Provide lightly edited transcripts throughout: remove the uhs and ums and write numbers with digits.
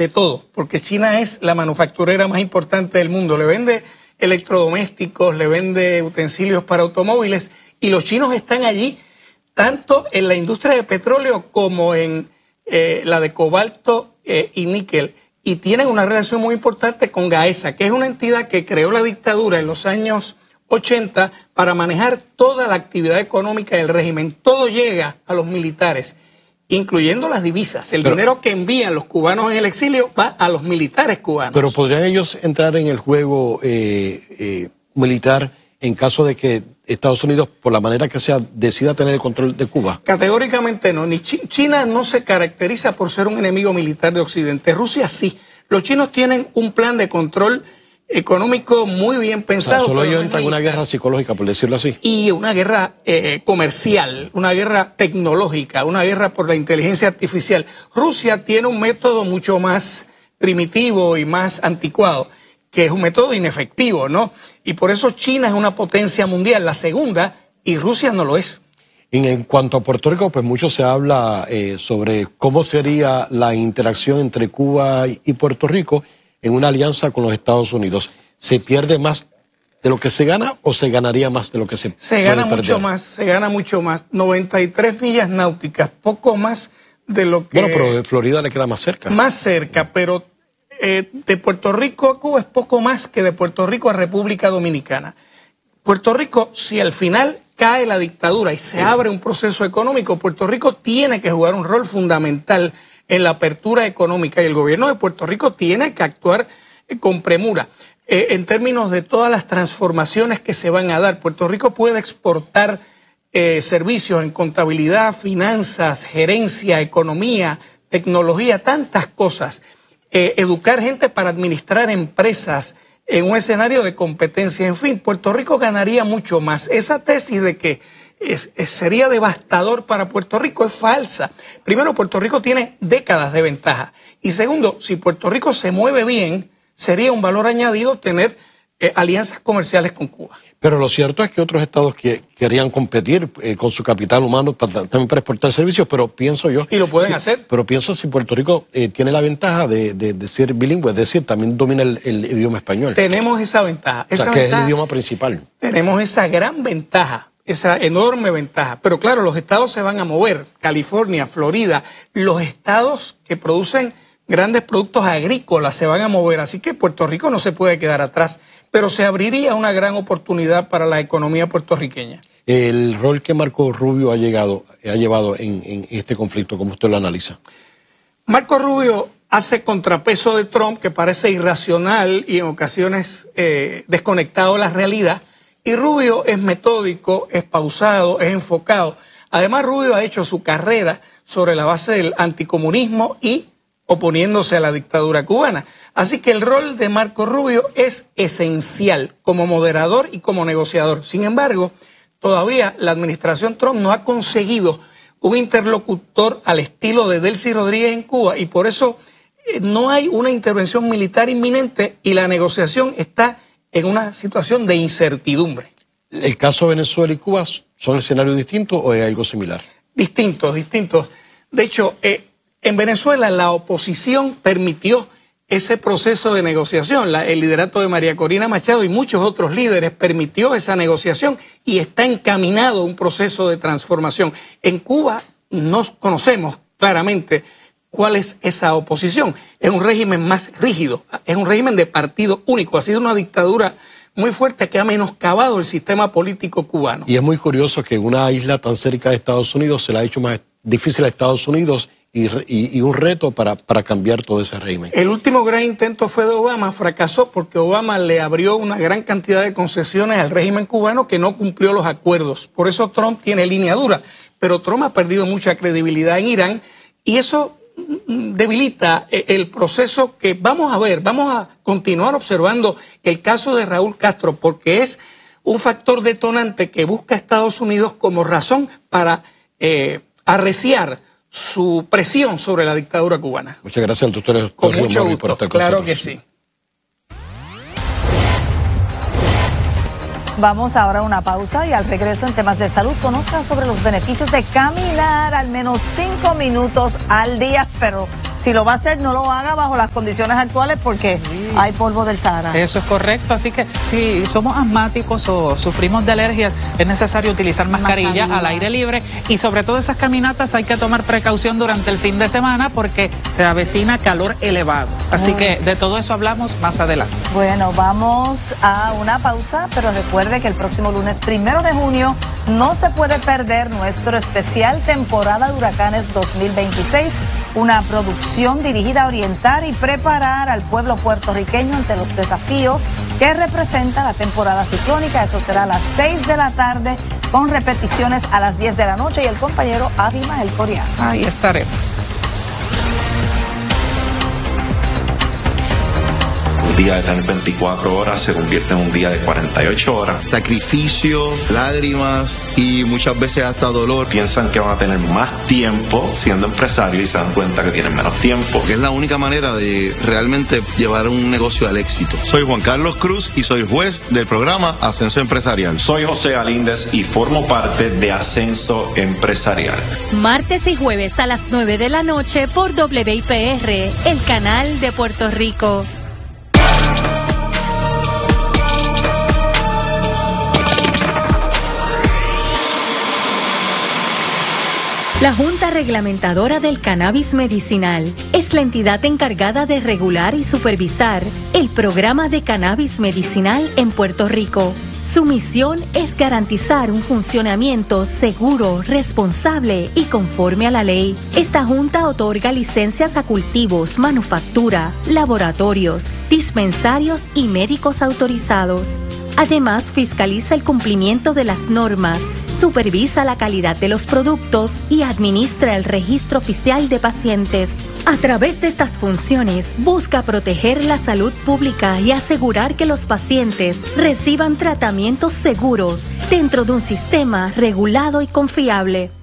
de todo, porque China es la manufacturera más importante del mundo. Le vende electrodomésticos, le vende utensilios para automóviles, y los chinos están allí tanto en la industria de petróleo como en la de cobalto y níquel. Y tienen una relación muy importante con Gaesa, que es una entidad que creó la dictadura en los años 80 para manejar toda la actividad económica del régimen. Todo llega a los militares, incluyendo las divisas. El dinero que envían los cubanos en el exilio va a los militares cubanos. Pero ¿podrían ellos entrar en el juego militar en caso de que Estados Unidos, por la manera que sea, decida tener el control de Cuba? Categóricamente no. China no se caracteriza por ser un enemigo militar de Occidente. Rusia sí. Los chinos tienen un plan de control económico muy bien pensado. O sea, solo ellos entran en una guerra psicológica, por decirlo así. Y una guerra comercial, una guerra tecnológica, una guerra por la inteligencia artificial. Rusia tiene un método mucho más primitivo y más anticuado, que es un método inefectivo, ¿no? Y por eso China es una potencia mundial, la segunda, y Rusia no lo es. En cuanto a Puerto Rico, pues mucho se habla sobre cómo sería la interacción entre Cuba y Puerto Rico en una alianza con los Estados Unidos. ¿Se pierde más de lo que se gana o se ganaría más de lo que se puede perder? Se gana mucho más. 93 millas náuticas, poco más de lo que... Bueno, pero de Florida le queda más cerca. Más cerca, pero de Puerto Rico a Cuba es poco más que de Puerto Rico a República Dominicana. Puerto Rico, si al final cae la dictadura y se abre un proceso económico, Puerto Rico tiene que jugar un rol fundamental en la apertura económica, y el gobierno de Puerto Rico tiene que actuar con premura. En términos de todas las transformaciones que se van a dar, Puerto Rico puede exportar servicios en contabilidad, finanzas, gerencia, economía, tecnología, tantas cosas. Educar gente para administrar empresas en un escenario de competencia. En fin, Puerto Rico ganaría mucho más. Esa tesis de que sería devastador para Puerto Rico es falsa. Primero, Puerto Rico tiene décadas de ventaja. Y segundo, si Puerto Rico se mueve bien, sería un valor añadido tener alianzas comerciales con Cuba. Pero lo cierto es que otros estados querían competir con su capital humano también para exportar servicios, pero pienso yo... Y lo pueden hacer. Pero pienso si Puerto Rico tiene la ventaja de ser bilingüe, es decir, también domina el idioma español. Tenemos esa ventaja. O sea, que es el idioma principal. Tenemos esa gran ventaja, esa enorme ventaja. Pero claro, los estados se van a mover. California, Florida, los estados que producen grandes productos agrícolas se van a mover. Así que Puerto Rico no se puede quedar atrás, pero se abriría una gran oportunidad para la economía puertorriqueña. El rol que Marco Rubio ha llevado en este conflicto, ¿cómo usted lo analiza? Marco Rubio hace contrapeso de Trump, que parece irracional y en ocasiones desconectado de la realidad. Y Rubio es metódico, es pausado, es enfocado. Además, Rubio ha hecho su carrera sobre la base del anticomunismo y oponiéndose a la dictadura cubana. Así que el rol de Marco Rubio es esencial como moderador y como negociador. Sin embargo, todavía la administración Trump no ha conseguido un interlocutor al estilo de Delcy Rodríguez en Cuba, y por eso no hay una intervención militar inminente y la negociación está en una situación de incertidumbre. ¿El caso de Venezuela y Cuba son escenarios distintos o es algo similar? Distintos. De hecho, en Venezuela la oposición permitió ese proceso de negociación. El liderato de María Corina Machado y muchos otros líderes permitió esa negociación y está encaminado un proceso de transformación. En Cuba no conocemos claramente cuál es esa oposición. Es un régimen más rígido, es un régimen de partido único. Ha sido una dictadura muy fuerte que ha menoscabado el sistema político cubano. Y es muy curioso que una isla tan cerca de Estados Unidos se le ha hecho más difícil a Estados Unidos y un reto para cambiar todo ese régimen. El último gran intento fue de Obama, fracasó porque Obama le abrió una gran cantidad de concesiones al régimen cubano que no cumplió los acuerdos. Por eso Trump tiene línea dura, pero Trump ha perdido mucha credibilidad en Irán y eso debilita el proceso que vamos a ver. Vamos a continuar observando el caso de Raúl Castro porque es un factor detonante que busca Estados Unidos como razón para arreciar su presión sobre la dictadura cubana. Muchas gracias al doctor. Con mucho gusto, claro que sí. Vamos ahora a una pausa y al regreso en temas de salud conozcan sobre los beneficios de caminar al menos 5 minutos al día, pero si lo va a hacer, no lo haga bajo las condiciones actuales porque hay polvo del Sahara. Eso es correcto, así que si somos asmáticos o sufrimos de alergias, es necesario utilizar mascarilla al aire libre, y sobre todo esas caminatas hay que tomar precaución durante el fin de semana porque se avecina calor elevado. Así que de todo eso hablamos más adelante. Bueno, vamos a una pausa, pero recuerde que el próximo lunes 1 de junio no se puede perder nuestro especial temporada de huracanes 2026, una producción dirigida a orientar y preparar al pueblo puertorriqueño ante los desafíos que representa la temporada ciclónica. Eso será a las 6 de la tarde con repeticiones a las 10 de la noche, y el compañero Abimael Coriano. Ahí estaremos. Un día de tener 24 horas se convierte en un día de 48 horas. Sacrificio, lágrimas y muchas veces hasta dolor. Piensan que van a tener más tiempo siendo empresarios y se dan cuenta que tienen menos tiempo. Porque es la única manera de realmente llevar un negocio al éxito. Soy Juan Carlos Cruz y soy juez del programa Ascenso Empresarial. Soy José Galíndez y formo parte de Ascenso Empresarial. Martes y jueves a las 9 de la noche por WIPR, el canal de Puerto Rico. La Junta Reglamentadora del Cannabis Medicinal es la entidad encargada de regular y supervisar el programa de cannabis medicinal en Puerto Rico. Su misión es garantizar un funcionamiento seguro, responsable y conforme a la ley. Esta junta otorga licencias a cultivos, manufactura, laboratorios, dispensarios y médicos autorizados. Además, fiscaliza el cumplimiento de las normas, supervisa la calidad de los productos y administra el registro oficial de pacientes. A través de estas funciones, busca proteger la salud pública y asegurar que los pacientes reciban tratamientos seguros dentro de un sistema regulado y confiable.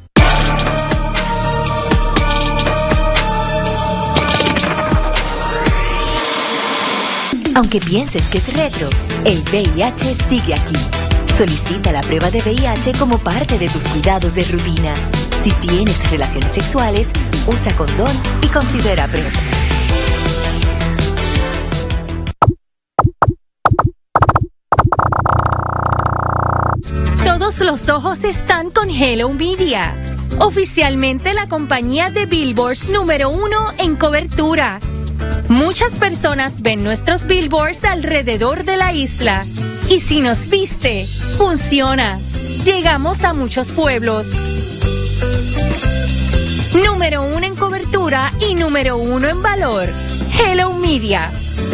Aunque pienses que es retro, el VIH sigue aquí. Solicita la prueba de VIH como parte de tus cuidados de rutina. Si tienes relaciones sexuales, usa condón y considera PrEP. Todos los ojos están con Hello Media, oficialmente la compañía de billboards número 1 en cobertura. Muchas personas ven nuestros billboards alrededor de la isla. Y si nos viste, funciona. Llegamos a muchos pueblos. Número 1 en cobertura y número 1 en valor. Hello Media.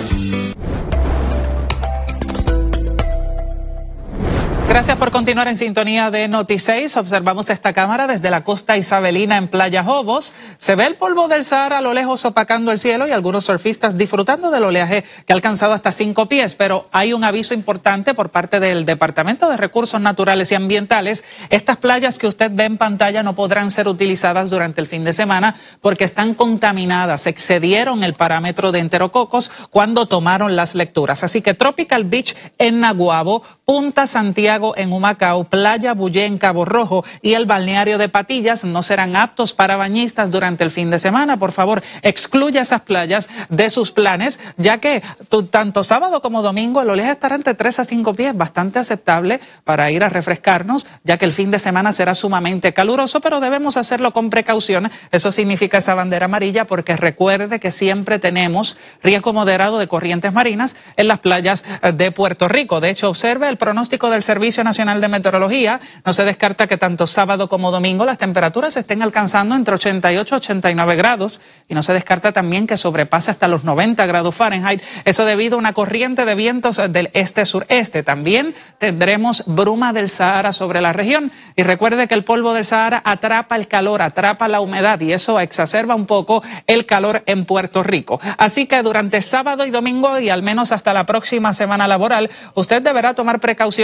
Gracias por continuar en sintonía de Noti6. Observamos esta cámara desde la costa isabelina en Playa Jobos. Se ve el polvo del Sahara a lo lejos opacando el cielo y algunos surfistas disfrutando del oleaje que ha alcanzado hasta 5 pies. Pero hay un aviso importante por parte del Departamento de Recursos Naturales y Ambientales. Estas playas que usted ve en pantalla no podrán ser utilizadas durante el fin de semana porque están contaminadas. Excedieron el parámetro de enterococos cuando tomaron las lecturas. Así que Tropical Beach en Naguabo, Punta Santiago en Humacao, Playa Bullé en Cabo Rojo y el balneario de Patillas no serán aptos para bañistas durante el fin de semana. Por favor, excluya esas playas de sus planes, ya que tanto sábado como domingo el oleaje estará entre 3 a 5 pies, bastante aceptable para ir a refrescarnos, ya que el fin de semana será sumamente caluroso, pero debemos hacerlo con precaución. Eso significa esa bandera amarilla, porque recuerde que siempre tenemos riesgo moderado de corrientes marinas en las playas de Puerto Rico. De hecho, observe el pronóstico del Servicio Nacional de Meteorología. No se descarta que tanto sábado como domingo las temperaturas estén alcanzando entre 88 y 89 grados y no se descarta también que sobrepase hasta los 90 grados Fahrenheit. Eso debido a una corriente de vientos del este-sureste. También tendremos bruma del Sahara sobre la región y recuerde que el polvo del Sahara atrapa el calor, atrapa la humedad y eso exacerba un poco el calor en Puerto Rico. Así que durante sábado y domingo y al menos hasta la próxima semana laboral, usted deberá tomar precaución con sus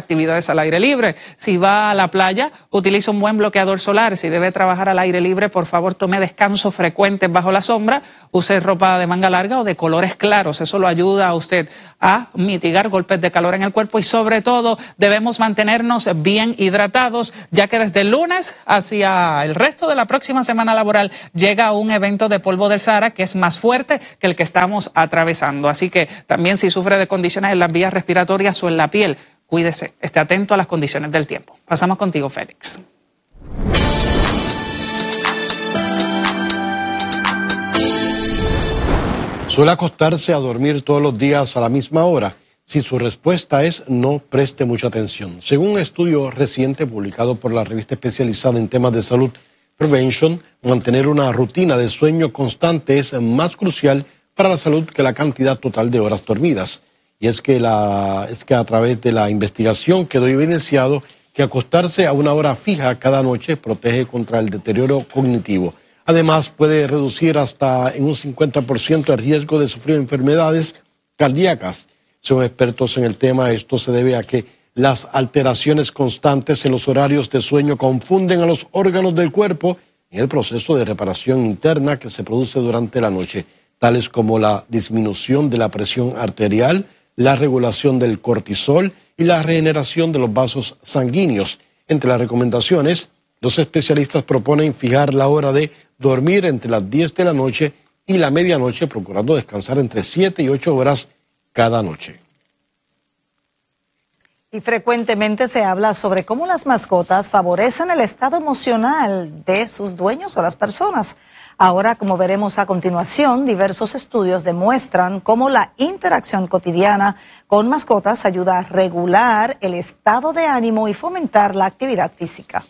actividades al aire libre. Si va a la playa, utilice un buen bloqueador solar. Si debe trabajar al aire libre, por favor, tome descansos frecuentes bajo la sombra. Use ropa de manga larga o de colores claros. Eso lo ayuda a usted a mitigar golpes de calor en el cuerpo y sobre todo debemos mantenernos bien hidratados, ya que desde el lunes hacia el resto de la próxima semana laboral llega un evento de polvo del Sahara que es más fuerte que el que estamos atravesando. Así que también si sufre de condiciones en las vías respiratorias o en la piel, cuídese, esté atento a las condiciones del tiempo. Pasamos contigo, Félix. ¿Suele acostarse a dormir todos los días a la misma hora? Si su respuesta es no, preste mucha atención. Según un estudio reciente publicado por la revista especializada en temas de salud Prevention, mantener una rutina de sueño constante es más crucial para la salud que la cantidad total de horas dormidas. Y es que a través de la investigación quedó evidenciado que acostarse a una hora fija cada noche protege contra el deterioro cognitivo. Además, puede reducir hasta en un 50% el riesgo de sufrir enfermedades cardíacas. Según expertos en el tema, esto se debe a que las alteraciones constantes en los horarios de sueño confunden a los órganos del cuerpo en el proceso de reparación interna que se produce durante la noche, tales como la disminución de la presión arterial, la regulación del cortisol y la regeneración de los vasos sanguíneos. Entre las recomendaciones, los especialistas proponen fijar la hora de dormir entre las 10 de la noche y la medianoche, procurando descansar entre 7 y 8 horas cada noche. Y frecuentemente se habla sobre cómo las mascotas favorecen el estado emocional de sus dueños o las personas. Ahora, como veremos a continuación, diversos estudios demuestran cómo la interacción cotidiana con mascotas ayuda a regular el estado de ánimo y fomentar la actividad física.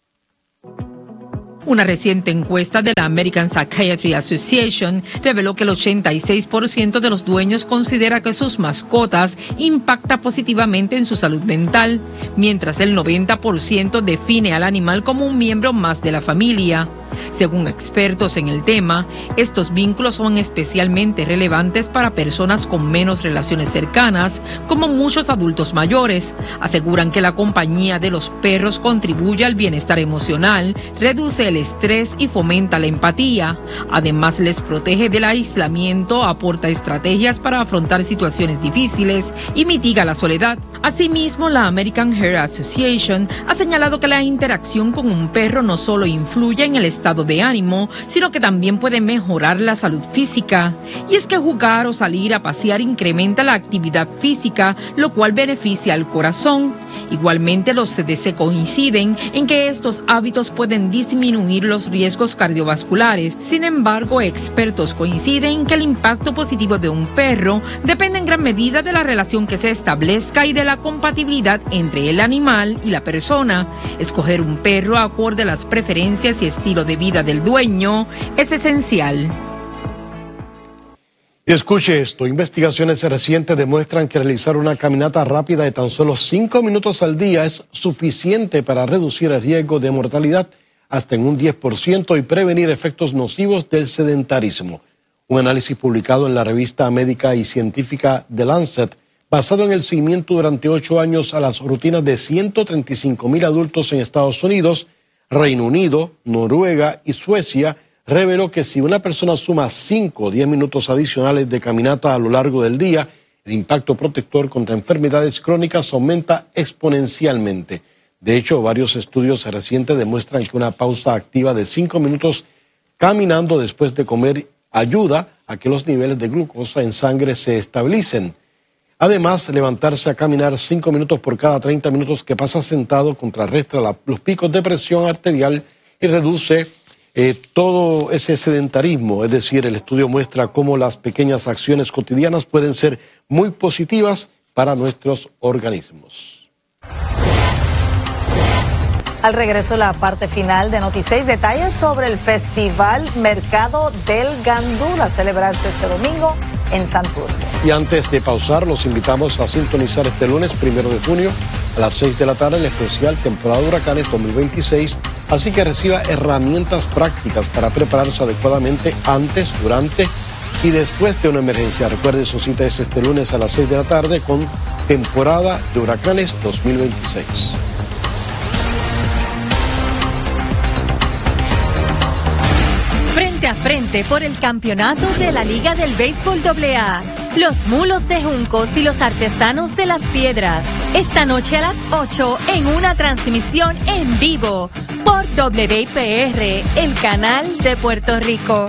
Una reciente encuesta de la American Psychiatry Association reveló que el 86% de los dueños considera que sus mascotas impactan positivamente en su salud mental, mientras el 90% define al animal como un miembro más de la familia. Según expertos en el tema, estos vínculos son especialmente relevantes para personas con menos relaciones cercanas, como muchos adultos mayores. Aseguran que la compañía de los perros contribuye al bienestar emocional, reduce el estrés y fomenta la empatía. Además, les protege del aislamiento, aporta estrategias para afrontar situaciones difíciles y mitiga la soledad. Asimismo, la American Heart Association ha señalado que la interacción con un perro no solo influye en el estado de ánimo, sino que también puede mejorar la salud física. Y es que jugar o salir a pasear incrementa la actividad física, lo cual beneficia al corazón. Igualmente, los CDC coinciden en que estos hábitos pueden disminuir los riesgos cardiovasculares. Sin embargo, expertos coinciden que el impacto positivo de un perro depende en gran medida de la relación que se establezca y de la compatibilidad entre el animal y la persona. Escoger un perro acorde a las preferencias y estilo de vida del dueño es esencial. Y escuche esto, investigaciones recientes demuestran que realizar una caminata rápida de tan solo 5 minutos al día es suficiente para reducir el riesgo de mortalidad hasta en un 10% y prevenir efectos nocivos del sedentarismo. Un análisis publicado en la revista médica y científica The Lancet, basado en el seguimiento durante 8 años a las rutinas de 135,000 adultos en Estados Unidos, Reino Unido, Noruega y Suecia, reveló que si una persona suma 5 o 10 minutos adicionales de caminata a lo largo del día, el impacto protector contra enfermedades crónicas aumenta exponencialmente. De hecho, varios estudios recientes demuestran que una pausa activa de 5 minutos caminando después de comer ayuda a que los niveles de glucosa en sangre se estabilicen. Además, levantarse a caminar 5 minutos por cada 30 minutos que pasa sentado contrarresta los picos de presión arterial y reduce todo ese sedentarismo. Es decir, el estudio muestra cómo las pequeñas acciones cotidianas pueden ser muy positivas para nuestros organismos. Al regreso, la parte final de Noti6, detalles sobre el Festival Mercado del Gandul a celebrarse este domingo en Santurce. Y antes de pausar, los invitamos a sintonizar este lunes 1 de junio a las 6 de la tarde el especial Temporada de Huracanes 2026, así que reciba herramientas prácticas para prepararse adecuadamente antes, durante y después de una emergencia. Recuerde, su cita es este lunes a las 6 de la tarde con temporada de huracanes 2026. Frente a frente por el campeonato de la Liga del Béisbol AA. Los Mulos de Juncos y los Artesanos de las Piedras. Esta noche a las 8 en una transmisión en vivo por WIPR, el canal de Puerto Rico.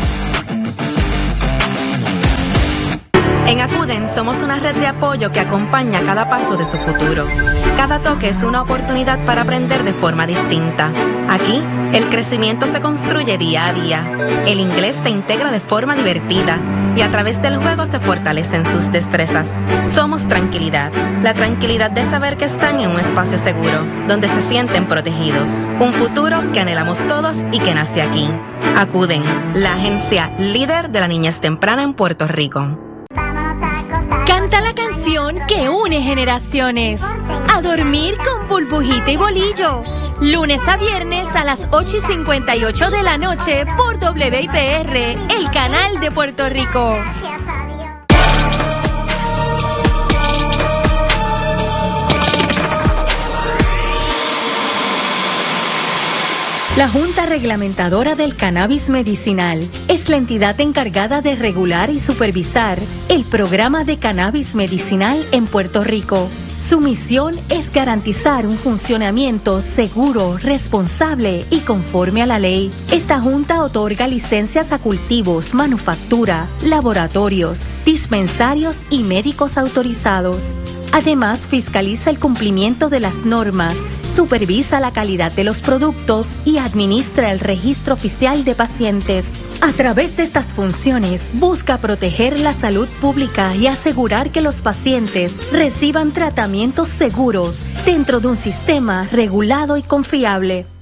En Acuden somos una red de apoyo que acompaña cada paso de su futuro. Cada toque es una oportunidad para aprender de forma distinta. Aquí, el crecimiento se construye día a día. El inglés se integra de forma divertida y a través del juego se fortalecen sus destrezas. Somos tranquilidad, la tranquilidad de saber que están en un espacio seguro, donde se sienten protegidos. Un futuro que anhelamos todos y que nace aquí. Acuden, la agencia líder de la niñez temprana en Puerto Rico. Canta la canción que une generaciones. A dormir con burbujita y bolillo. Lunes a viernes a las 8:58 de la noche por WIPR, el canal de Puerto Rico. La Junta Reglamentadora del Cannabis Medicinal es la entidad encargada de regular y supervisar el programa de cannabis medicinal en Puerto Rico. Su misión es garantizar un funcionamiento seguro, responsable y conforme a la ley. Esta junta otorga licencias a cultivos, manufactura, laboratorios, dispensarios y médicos autorizados. Además, fiscaliza el cumplimiento de las normas, supervisa la calidad de los productos y administra el registro oficial de pacientes. A través de estas funciones, busca proteger la salud pública y asegurar que los pacientes reciban tratamientos seguros dentro de un sistema regulado y confiable.